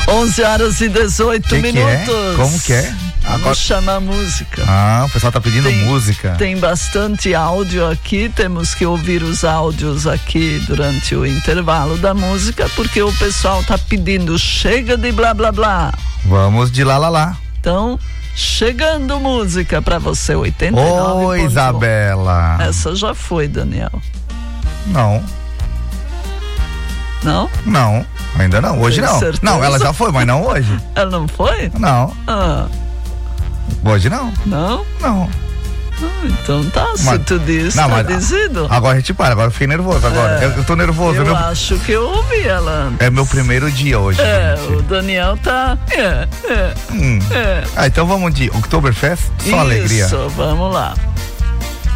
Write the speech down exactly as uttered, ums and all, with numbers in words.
onze horas e dezoito que minutos. Que é? Como que é? Vamos Agora... chamar música. Ah, o pessoal tá pedindo tem, música. Tem bastante áudio aqui, temos que ouvir os áudios aqui durante o intervalo da música, porque o pessoal tá pedindo, chega de blá blá blá. Vamos de lá lá lá. Então, chegando música pra você, oitenta e nove. Oi, Isabela. Essa já foi, Daniel. Não. Não? Não, ainda não, hoje Tem não. certeza? Não, ela já foi, mas não hoje. Ela não foi? Não. Ah. Hoje não. Não? Não. Ah, então tá, se mas, tu diz, não, tá mas, dizido. Agora a gente para, agora eu fiquei nervoso agora. É, eu, eu tô nervoso. Eu meu, acho que eu ouvi ela antes. É meu primeiro dia hoje. É, gente. o Daniel tá. É, é, hum. é. Ah, então vamos de Oktoberfest, só Isso, alegria. vamos lá.